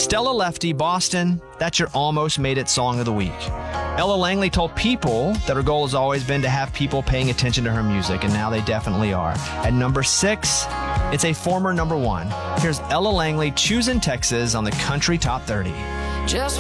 Stella Lefty, Boston, that's your almost made it song of the week. Ella Langley told People that her goal has always been to have people paying attention to her music, and now they definitely are. At number 6, it's a former number 1. Here's Ella Langley, Choosing Texas on the Country Top 30. Just